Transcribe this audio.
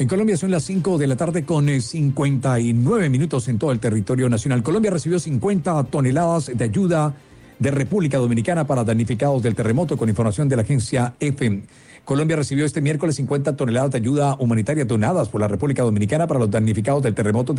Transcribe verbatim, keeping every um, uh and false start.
En Colombia son las cinco de la tarde con eh, cincuenta y nueve minutos en todo el territorio nacional. Colombia recibió cincuenta toneladas de ayuda de República Dominicana para damnificados del terremoto, con información de la agencia EFE. Colombia recibió este miércoles cincuenta toneladas de ayuda humanitaria donadas por la República Dominicana para los damnificados del terremoto.